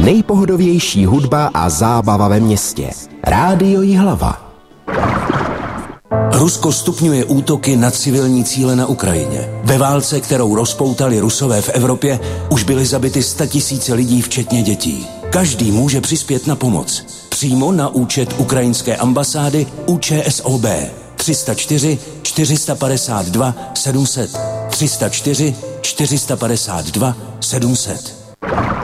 Nejpohodovější hudba a zábava ve městě. Rádio Jihlava. Rusko stupňuje útoky na civilní cíle na Ukrajině. Ve válce, kterou rozpoutali Rusové v Evropě, už byly zabity 100 000 lidí, včetně dětí. Každý může přispět na pomoc. Přímo na účet ukrajinské ambasády ÚČSOB 304 452 700 304 452 700.